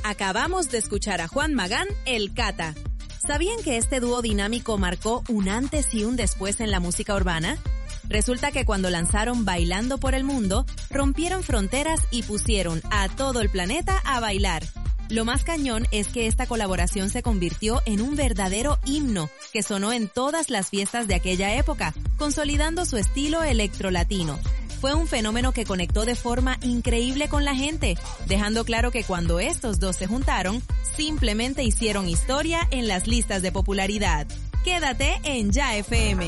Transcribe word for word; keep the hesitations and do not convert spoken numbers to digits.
Acabamos de escuchar a Juan Magán, El Cata. ¿Sabían que este dúo dinámico marcó un antes y un después en la música urbana? Resulta que cuando lanzaron Bailando por el Mundo, rompieron fronteras y pusieron a todo el planeta a bailar. Lo más cañón es que esta colaboración se convirtió en un verdadero himno que sonó en todas las fiestas de aquella época, consolidando su estilo electrolatino. Fue un fenómeno que conectó de forma increíble con la gente, dejando claro que cuando estos dos se juntaron, simplemente hicieron historia en las listas de popularidad. Quédate en Ya F M.